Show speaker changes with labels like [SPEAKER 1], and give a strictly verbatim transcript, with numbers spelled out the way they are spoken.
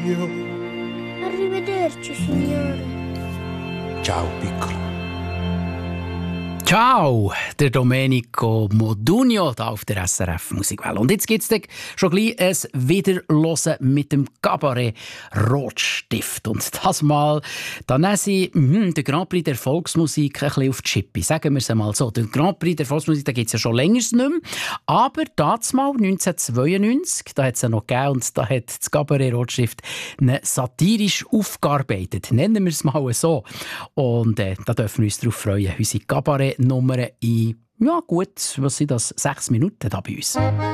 [SPEAKER 1] Modugno.
[SPEAKER 2] Arrivederci, signore.
[SPEAKER 1] Ciao, piccolo.
[SPEAKER 3] Ciao, der Domenico Modugno hier auf der S R F Musikwelle. Und jetzt gibt es schon gleich ein Wiederhören mit dem Cabaret Rotstift. Und das mal, da nehmen sie mh, den Grand Prix der Volksmusik ein bisschen auf die Schippe. Sagen wir es einmal so. Den Grand Prix der Volksmusik gibt es ja schon länger nicht mehr. Aber damals, neunzehnhundertzweiundneunzig, da hat es ja noch gegeben und da hat das Cabaret Rotstift eine satirisch aufgearbeitet. Nennen wir es mal so. Und äh, da dürfen wir uns darauf freuen. Unsere Cabaret Nummern in, ja gut, was sind das, sechs Minuten da bei uns.